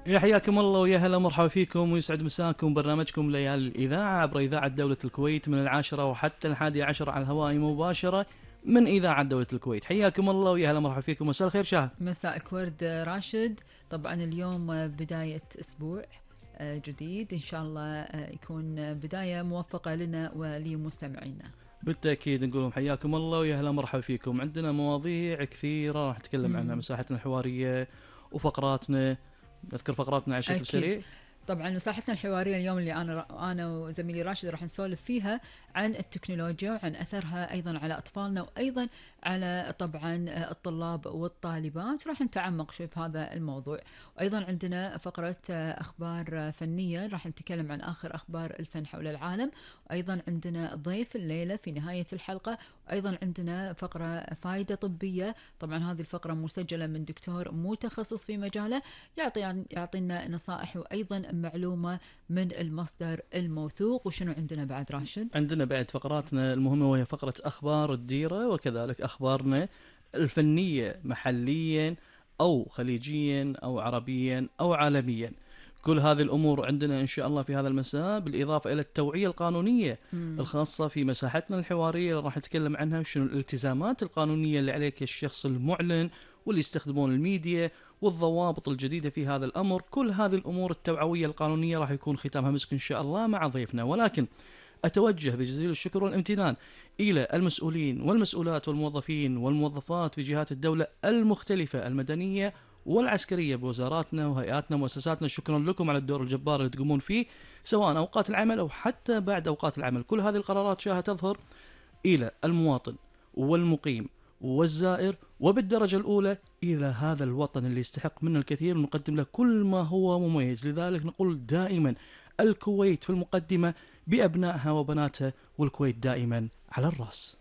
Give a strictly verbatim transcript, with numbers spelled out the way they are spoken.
يا حياكم الله ويا هلا مرحبا فيكم ويسعد مساكم برنامجكم ليالي الإذاعة عبر إذاعة دولة الكويت من العاشرة وحتى الحادي عشر على الهواء مباشرة من إذاعة دولة الكويت. حياكم الله ويا هلا مرحبا فيكم. مساء الخير شاه. مساءك ورد راشد. طبعا اليوم بداية أسبوع جديد، إن شاء الله يكون بداية موفقة لنا ولمستمعينا. بالتأكيد نقول لهم حياكم الله ويا هلا مرحبا فيكم. عندنا مواضيع كثيرة راح نتكلم عنها، مساحتنا الحوارية وفقراتنا. نذكر فقراتنا على شكل سريع. طبعا مساحتنا الحواريه اليوم اللي انا انا وزميلي راشد راح نسولف فيها عن التكنولوجيا وعن اثرها ايضا على اطفالنا وايضا على طبعا الطلاب والطالبات. راح نتعمق شوي في هذا الموضوع. وايضا عندنا فقره اخبار فنيه، راح نتكلم عن اخر اخبار الفن حول العالم. وايضا عندنا ضيف الليله في نهايه الحلقه. وايضا عندنا فقره فائده طبيه، طبعا هذه الفقره مسجله من دكتور متخصص في مجاله يعطي يعطينا نصائح وايضا معلومه من المصدر الموثوق. وشنو عندنا بعد راشد؟ عندنا بعد فقراتنا المهمه وهي فقره اخبار الديره، وكذلك اخبارنا الفنيه محليا او خليجيا او عربيا او عالميا. كل هذه الأمور عندنا إن شاء الله في هذا المساء، بالإضافة إلى التوعية القانونية مم. الخاصة في مساحتنا الحوارية اللي راح نتكلم عنها، شنو الالتزامات القانونية اللي عليك الشخص المعلن واللي يستخدمون الميديا والضوابط الجديدة في هذا الأمر. كل هذه الأمور التوعوية القانونية راح يكون ختامها مسك إن شاء الله مع ضيفنا. ولكن أتوجه بجزيل الشكر والامتنان إلى المسؤولين والمسؤولات والموظفين والموظفات في جهات الدولة المختلفة المدنية والعسكرية بوزاراتنا وهيئاتنا ومؤسساتنا. شكرا لكم على الدور الجبار اللي تقومون فيه سواء أوقات العمل أو حتى بعد أوقات العمل. كل هذه القرارات شاها تظهر إلى المواطن والمقيم والزائر وبالدرجة الأولى إلى هذا الوطن اللي يستحق منا الكثير ونقدم له كل ما هو مميز. لذلك نقول دائما الكويت في المقدمة بأبنائها وبناتها، والكويت دائما على الرأس.